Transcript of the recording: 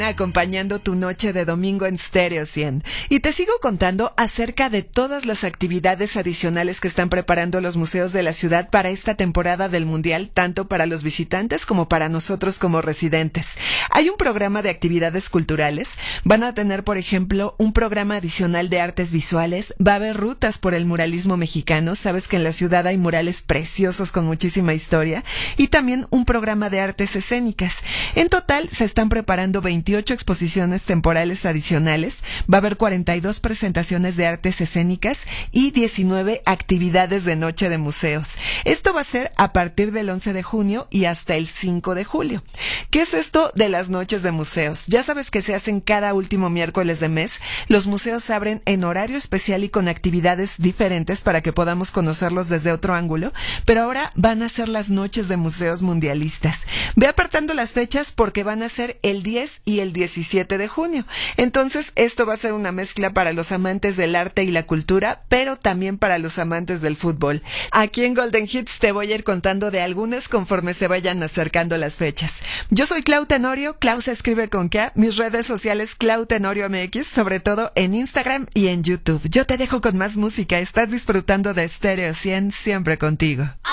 acompañando tu noche de domingo en Stereo 100. Y te sigo contando acerca de todas las actividades adicionales que están preparando los museos de la ciudad para esta temporada del Mundial, tanto para los visitantes como para nosotros como residentes. Hay un programa de actividades culturales. Van a tener, por ejemplo, un programa adicional de artes visuales. Va a haber rutas por el muralismo mexicano. Sabes que en la ciudad hay murales preciosos con muchísima historia. Y también un programa de artes escénicas. En total, se están preparando 28 exposiciones temporales adicionales, va a haber 42 presentaciones de artes escénicas y 19 actividades de noche de museos. Esto va a ser a partir del 11 de junio y hasta el 5 de julio. ¿Qué es esto de las noches de museos? Ya sabes que se hacen cada último miércoles de mes. Los museos abren en horario especial y con actividades diferentes para que podamos conocerlos desde otro ángulo, pero ahora van a ser las noches de museos mundialistas. Ve apartando las fechas porque van a ser el 10 y el 17 de junio. Entonces, esto va a ser una mezcla para los amantes del arte y la cultura, pero también para los amantes del fútbol. Aquí en Golden Hits te voy a ir contando de algunas conforme se vayan acercando las fechas. Yo soy Clau Tenorio, Clau se escribe con K, mis redes sociales Clau Tenorio MX, sobre todo en Instagram y en YouTube. Yo te dejo con más música, estás disfrutando de Stereo 100 siempre contigo.